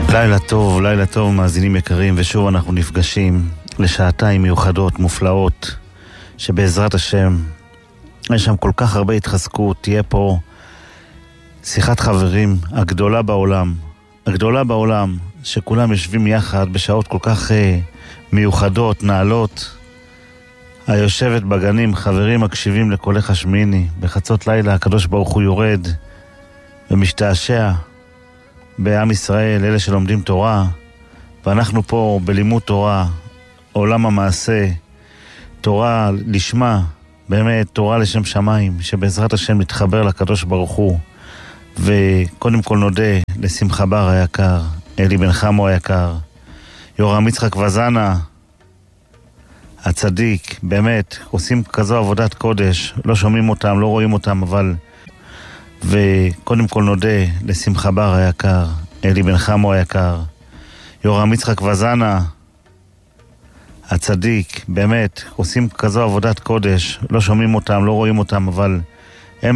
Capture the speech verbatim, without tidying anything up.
לילה טוב, לילה טוב מאזינים יקרים, ושוב אנחנו נפגשים לשעתיים מיוחדות, מופלאות, שבעזרת השם יש שם כל כך הרבה התחזקות. תהיה פה שיחת חברים הגדולה בעולם, הגדולה בעולם, שכולם יושבים יחד בשעות כל כך uh, מיוחדות, נעלות. היושבת בגנים, חברים מקשיבים לקולך השמיני, בחצות לילה הקדוש ברוך הוא יורד ומשתעשע בעם ישראל, אלה שלומדים תורה, ואנחנו פה בלימוד תורה, עולם המעשה, תורה לשמה, באמת תורה לשם שמיים, שבעזרת השם נתחבר לקדוש ברוך הוא. וקודם כל נודה לשמחה בר היקר, אלי בן חמו היקר, יורם יצחק וזנה הצדיק, באמת עושים כזו עבודת קודש, לא שומעים אותם, לא רואים אותם, אבל וקודם כל נודה לשמחה בר היקר, אלי בן חמו היקר, יורם יצחק וזנה הצדיק, באמת עושים כזו עבודת קודש, לא שומעים אותם, לא רואים אותם, אבל